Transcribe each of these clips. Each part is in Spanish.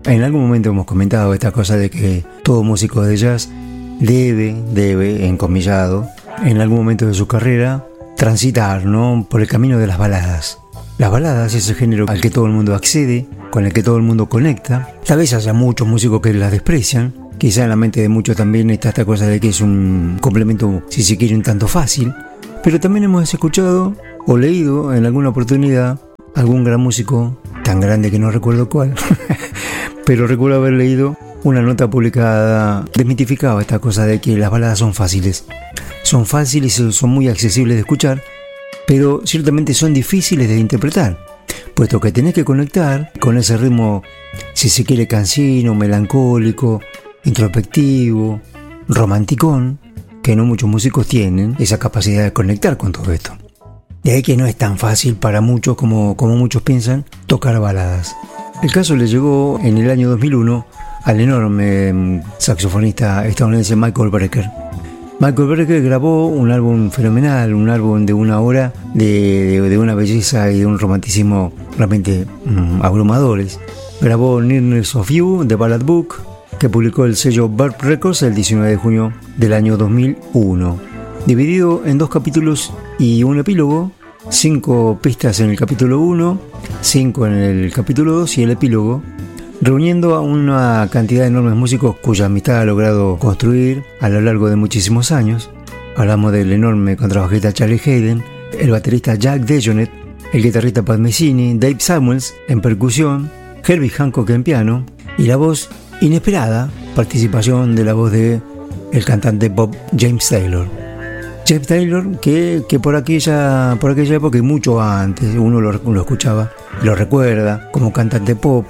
En algún momento hemos comentado esta cosa de que todo músico de jazz debe, encomillado, en algún momento de su carrera, transitar, ¿no?, por el camino de las baladas. Las baladas es el género al que todo el mundo accede, con el que todo el mundo conecta. Tal vez haya muchos músicos que las desprecian. Quizá en la mente de muchos también está esta cosa de que es un complemento, si se quiere, un tanto fácil. Pero también hemos escuchado o leído en alguna oportunidad algún gran músico, tan grande que no recuerdo cuál, pero recuerdo haber leído una nota publicada, desmitificaba esta cosa de que las baladas son fáciles. Son fáciles y son muy accesibles de escuchar, pero ciertamente son difíciles de interpretar, puesto que tenés que conectar con ese ritmo, si se quiere, cansino, melancólico, introspectivo, romanticón, que no muchos músicos tienen esa capacidad de conectar con todo esto. De ahí que no es tan fácil para muchos como muchos piensan tocar baladas. El caso le llegó en el año 2001 al enorme saxofonista estadounidense Michael Brecker. Michael Brecker grabó un álbum fenomenal, un álbum de una hora de una belleza y de un romanticismo realmente abrumadores. Grabó Nearness of You, The Ballad Book, que publicó el sello Verve Records el 19 de junio del año 2001. Dividido en 2 capítulos y un epílogo, 5 pistas en el capítulo 1, 5 en el capítulo 2 y el epílogo, reuniendo a una cantidad de enormes músicos cuya amistad ha logrado construir a lo largo de muchísimos años. Hablamos del enorme contrabajista Charlie Haden, el baterista Jack DeJohnette, el guitarrista Pat Messini, Dave Samuels en percusión, Herbie Hancock en piano y la voz inesperada, participación de la voz de el cantante Bob James Taylor. James Taylor que por aquella época y mucho antes uno lo escuchaba, lo recuerda como cantante pop,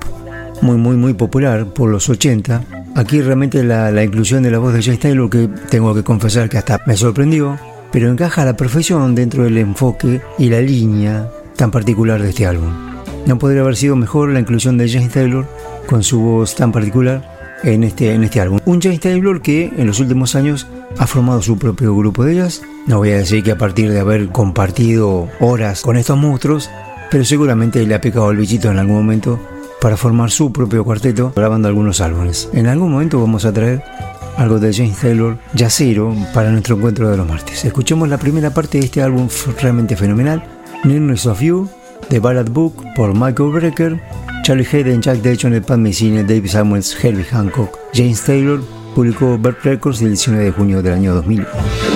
muy popular por los 80. Aquí realmente la inclusión de la voz de James Taylor, que tengo que confesar que hasta me sorprendió, pero encaja a la perfección dentro del enfoque y la línea tan particular de este álbum. No podría haber sido mejor la inclusión de James Taylor con su voz tan particular en este álbum. Un James Taylor que en los últimos años ha formado su propio grupo de jazz. No voy a decir que a partir de haber compartido horas con estos monstruos, pero seguramente le ha picado el bichito en algún momento para formar su propio cuarteto, grabando algunos álbumes. En algún momento vamos a traer algo de James Taylor jazzero para nuestro encuentro de los martes. Escuchemos la primera parte de este álbum realmente fenomenal, Nearness of You, The Ballad Book por Michael Brecker, Charlie Haden, Jack DeJohnette, Pat Messini, Dave Samuels, Herbie Hancock. James Taylor publicó Verve Records el 19 de junio del año 2000.